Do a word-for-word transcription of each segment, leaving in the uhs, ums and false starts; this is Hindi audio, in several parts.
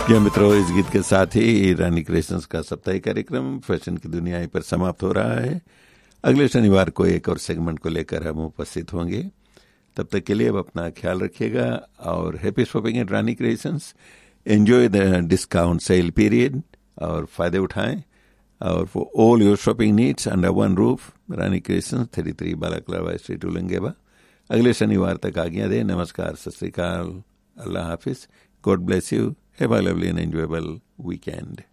क्या मित्रों, इस गीत के साथ ही रानी क्रिएशंस का साप्ताहिक कार्यक्रम फैशन की दुनिया पर समाप्त हो रहा है। अगले शनिवार को एक और सेगमेंट को लेकर हम उपस्थित होंगे। तब तक के लिए अब अपना ख्याल रखिएगा और happy shopping eight Rani creations. Enjoy the discount sale period और फायदे उठाएं। और for all your shopping needs under one roof, Rani creations, thirty three balaclava street, उलंगेबा। अगले शनिवार तक आज्ञा दें। नमस्कार, सत श्री अकाल, अल्लाह हाफिज, God bless you, have a lovely and enjoyable weekend.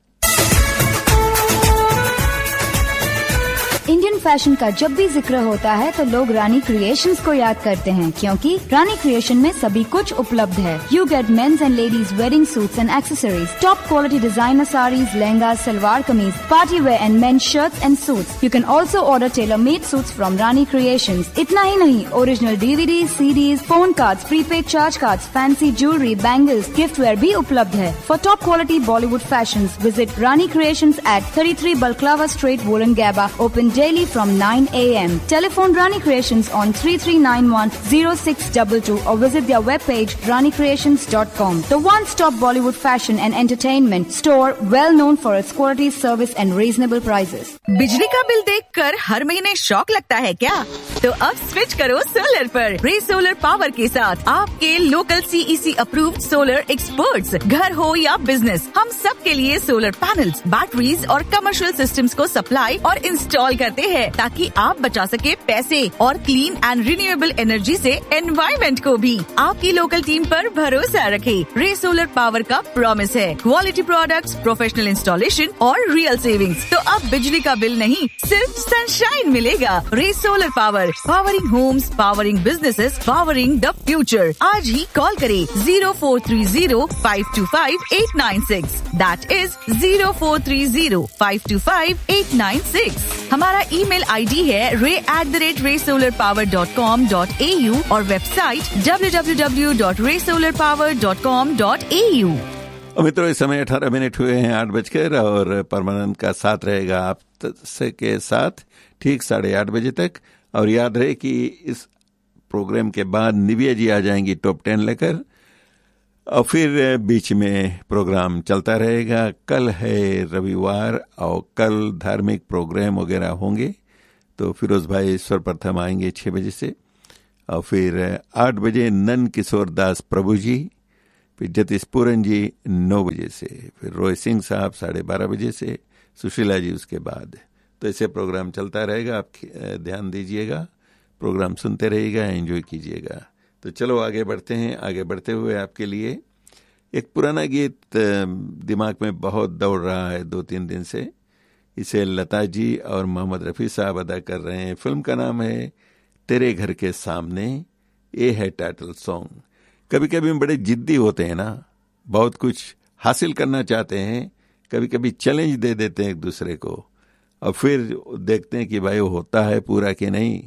Indian fashion का जब भी जिक्र होता है तो लोग रानी क्रिएशंस को याद करते हैं, क्योंकि रानी क्रिएशन में सभी कुछ उपलब्ध है। You get mains and ladies wedding suits and accessories, top quality designer saris, lehenga, salwar kameez, party wear and main shirts and suits. You can also order tailor made suits from Rani creations. इतना ही नहीं, original DVD, CDs, phone cards, prepaid charge cards, fancy jewellery, bangles, gift where भी उपलब्ध है। For top quality Bollywood fashions, visit Rani creations eight thirty three Balaclava Street, Wollongabba, open daily from nine a m Telephone Rani Creations on three three nine one zero six two two or visit their webpage rani creations dot com. The one-stop Bollywood fashion and entertainment store, well known for its quality, service and reasonable prices. बिजली का बिल देखकर हर महीने शॉक लगता है क्या? तो अब स्विच करो सोलर पर। रे सोलर पावर के साथ आपके local CEC approved solar experts, घर हो या बिजनेस, हम सब के लिए सोलर पैनल्स, बैटरीज और कमर्शियल सिस्टम्स को सप्लाई और इंस्टॉल करते हैं, ताकि आप बचा सके पैसे और क्लीन एंड रिन्यूएबल एनर्जी से एनवायरमेंट को भी। आपकी लोकल टीम पर भरोसा रखें। रे सोलर पावर का प्रॉमिस है क्वालिटी प्रोडक्ट्स, प्रोफेशनल इंस्टॉलेशन और रियल सेविंग्स। तो अब बिजली का बिल नहीं, सिर्फ सनशाइन मिलेगा। रे solar power, powering Holmes, powering businesses, powering the future. आज ही कॉल करें zero four three zero five to five eight nine six. That is zero four three zero five to five eight nine six. हमारा ईमेल आईडी है रे एट द रेट रे solar power dot com dot A you और website W W W dot रे solar power dot com dot A you. मित्रों, इस समय अठारह मिनट हुए हैं आठ बजकर, और परमानंद का साथ रहेगा आप से के साथ ठीक साढ़े आठ बजे तक। और याद रहे कि इस प्रोग्राम के बाद निविया जी आ जाएंगी टॉप टेन लेकर, और फिर बीच में प्रोग्राम चलता रहेगा। कल है रविवार और कल धार्मिक प्रोग्राम वगैरह होंगे, तो फिरोज भाई ईश्वर प्रथम आएंगे छः बजे से, और फिर आठ बजे नन किशोर दास प्रभु जी, फिर जतीश पूरन जी नौ बजे से, फिर रोय सिंह साहब साढ़े बारह बजे से, सुशीला जी उसके बाद। तो ऐसे प्रोग्राम चलता रहेगा, आप ध्यान दीजिएगा, प्रोग्राम सुनते रहिएगा, एंजॉय कीजिएगा। तो चलो आगे बढ़ते हैं। आगे बढ़ते हुए आपके लिए एक पुराना गीत दिमाग में बहुत दौड़ रहा है दो तीन दिन से। इसे लता जी और मोहम्मद रफ़ी साहब अदा कर रहे हैं। फिल्म का नाम है तेरे घर के सामने। ये है टाइटल सॉन्ग। कभी कभी हम बड़े जिद्दी होते हैं ना, बहुत कुछ हासिल करना चाहते हैं, कभी कभी चैलेंज दे देते हैं एक दूसरे को, और फिर देखते हैं कि भाई वो होता है पूरा कि नहीं।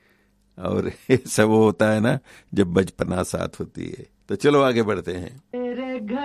और ये सब होता है ना जब बचपना साथ होती है। तो चलो आगे बढ़ते हैं।